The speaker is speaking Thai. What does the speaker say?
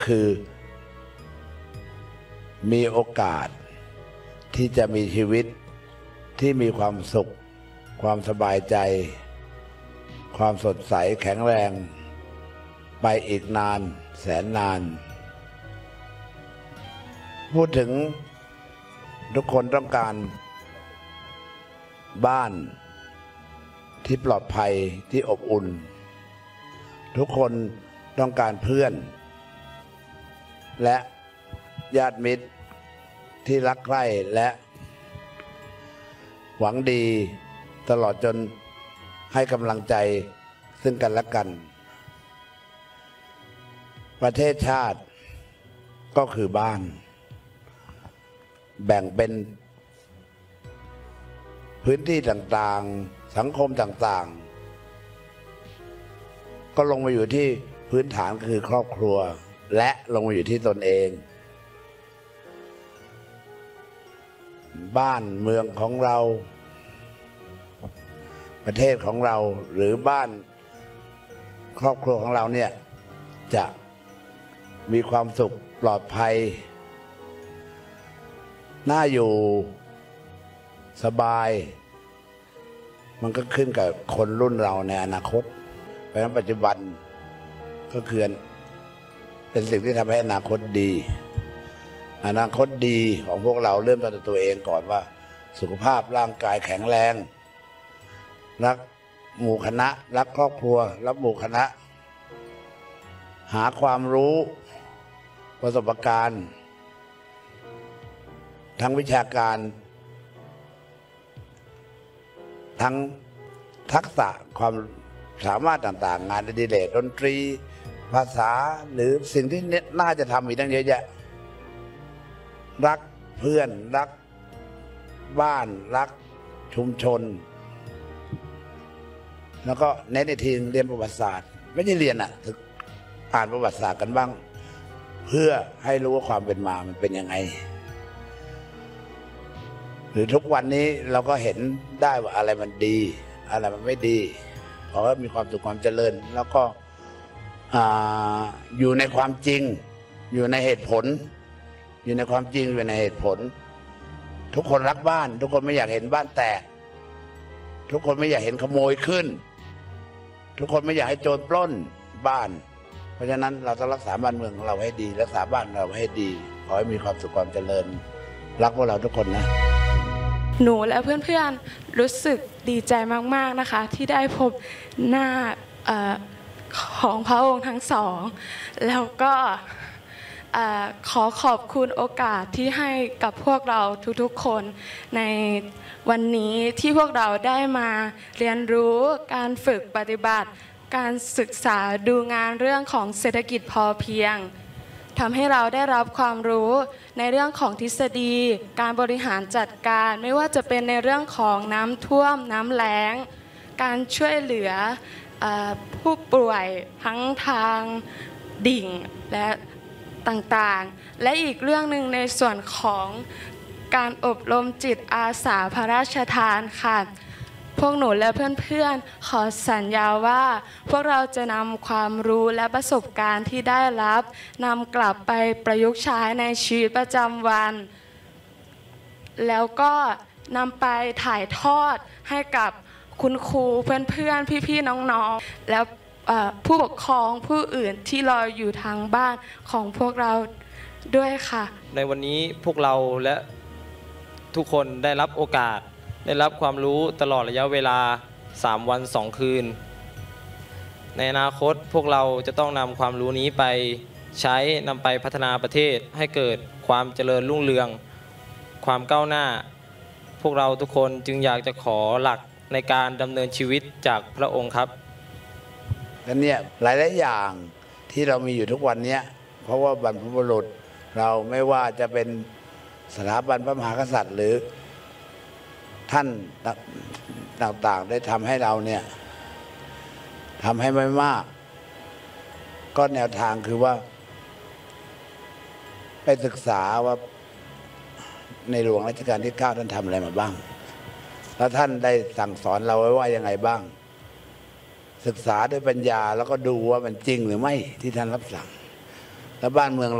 คือมีโอกาสที่จะมีชีวิตที่มีความสุขความสบายใจความสดใสแข็งแรงไปอีกนานแสนนานพูดถึงทุกคนต้องการบ้านที่ปลอดภัยที่อบอุ่นทุกคนต้องการเพื่อนและญาติมิตรที่รักใคร่และหวังดีตลอดจนให้กำลังใจซึ่งกันและกันประเทศชาติก็คือบ้านแบ่งเป็นพื้นที่ต่างๆสังคมต่างๆก็ลงมาอยู่ที่พื้นฐานคือครอบครัวและลงมาอยู่ที่ตนเองบ้านเมืองของเราประเทศของเราหรือบ้านครอบครัวของเราเนี่ยจะมีความสุขปลอดภัยน่าอยู่สบายมันก็ขึ้นกับคนรุ่นเราในอนาคตเพราะฉะนั้นปัจจุบันก็คือเป็นสิ่งที่ทำให้อนาคตดีอนาคตดีของพวกเราเริ่มต้นจากตัวเองก่อนว่าสุขภาพร่างกายแข็งแรงรักหมู่คณะรักครอบครัวรักหมู่คณะหาความรู้ประสบการณ์ทั้งวิชาการทั้งทักษะความสามารถต่างๆงานอดิเรกดนตรีภาษาหรือสิ่งที่น่าจะทำอีกตั้งเยอะแยะรักเพื่อนรักบ้านรักชุมชนแล้วก็เน้นในทีเรียนประวัติศาสตร์ไม่ใช่เรียนอ่านประวัติศาสตร์กันบ้างเพื่อให้รู้ว่าความเป็นมามันเป็นยังไงหรือทุกวันนี้เราก็เห็นได้ว่าอะไรมันดีอะไรมันไม่ดีเพราะว่ามีความสุขความเจริญแล้วก็อยู่ในความจริงอยู่ในเหตุผลอยู่ในความจริงอยู่ในเหตุผลทุกคนรักบ้านทุกคนไม่อยากเห็นบ้านแตกทุกคนไม่อยากเห็นขโมยขึ้นทุกคนไม่อยากให้โจรปล้นบ้านเพราะฉะนั้นเราต้องรักษาบ้านเมืองของเราให้ดีรักษาบ้านเราให้ดีขอให้มีความสุขความเจริญรักพวกเราทุกคนนะหนูและเพื่อนๆรู้สึกดีใจมากๆนะคะที่ได้พบหน้าของพระองค์ทั้งสองแล้วก็ขอขอบคุณโอกาสที่ให้กับพวกเราทุกๆคนในวันนี้ที่พวกเราได้มาเรียนรู้การฝึกปฏิบัติการศึกษาดูงานเรื่องของเศรษฐกิจพอเพียงทำให้เราได้รับความรู้ในเรื่องของทฤษฎีการบริหารจัดการไม่ว่าจะเป็นในเรื่องของน้ำท่วมน้ำแล้งการช่วยเหลือผู้ป่วยทั้งทางดิ่งและต่างๆและอีกเรื่องหนึ่งในส่วนของการอบรมจิตอาสาพระราชทานค่ะพวกหนูและเพื่อนๆขอสัญญาว่าพวกเราจะนำความรู้และประสบการณ์ที่ได้รับนำกลับไปประยุกต์ใช้ในชีวิตประจำวันแล้วก็นำไปถ่ายทอดให้กับคุณครูเพื่อนๆพี่ๆน้องๆแล้วผู้ปกครองผู้อื่นที่รออยู่ทางบ้านของพวกเราด้วยค่ะในวันนี้พวกเราและทุกคนได้รับโอกาสได้รับความรู้ตลอดระยะเวลา3 วัน 2 คืนในอนาคตพวกเราจะต้องนำความรู้นี้ไปใช้นำไปพัฒนาประเทศให้เกิดความเจริญรุ่งเรืองความก้าวหน้าพวกเราทุกคนจึงอยากจะขอหลักในการดำเนินชีวิตจากพระองค์ครับและเนี่ยหลายๆอย่างที่เรามีอยู่ทุกวันนี้เพราะว่าบรรพบุรุษเราไม่ว่าจะเป็นสถาบันพระมหากษัตริย์หรือท่านต่างๆได้ทำให้เราเนี่ยทำให้ไม่มากก็แนวทางคือว่าไปศึกษาว่าในหลวงรัชกาลที่ 9ท่านทำอะไรมาบ้างแล้วท่านได้สั่งสอนเราไว้ว่ายังไงบ้างศึกษาด้วยปัญญาแล้วก็ดูว่ามันจริงหรือไม่ที่ท่านรับสั่งแล้วบ้านเมือง